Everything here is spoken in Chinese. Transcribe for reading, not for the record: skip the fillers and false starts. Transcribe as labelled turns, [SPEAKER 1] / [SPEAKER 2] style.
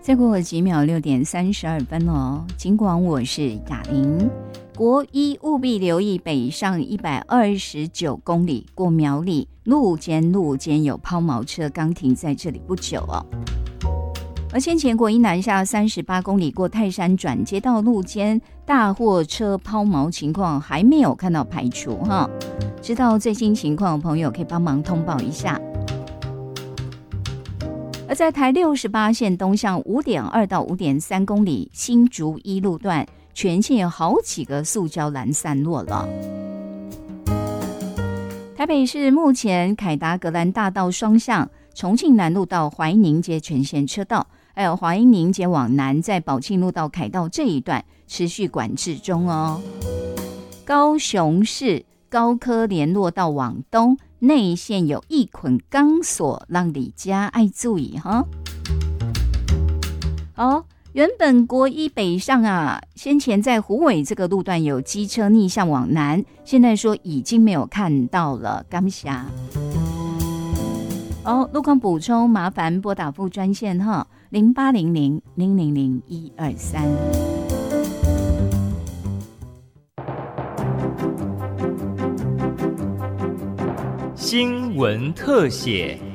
[SPEAKER 1] 再过几秒6:32哦。尽管我是雅玲，国一务必留意北上129公里过苗栗，路肩有抛锚车刚停在这里不久哦。而先前国一南下38公里过泰山转接道路肩大货车抛锚情况还没有看到排除哈，知道最新情况的朋友可以帮忙通报一下。而在台68线东向5.2到5.3公里新竹一路段，全线有好几个塑胶栏散落了。台北市目前凯达格兰大道双向、重庆南路到怀宁街全线车道，还有怀宁街往南在宝庆路到凯道这一段持续管制中哦。高雄市高科联络道往东内线有一捆钢索，让李家爱注意哈。原本国一北上啊，先前在虎尾这个路段有机车逆向往南，现在说已经没有看到了，感谢。路况补充麻烦拨打副专线哈，0800-000-123。
[SPEAKER 2] 新闻特写。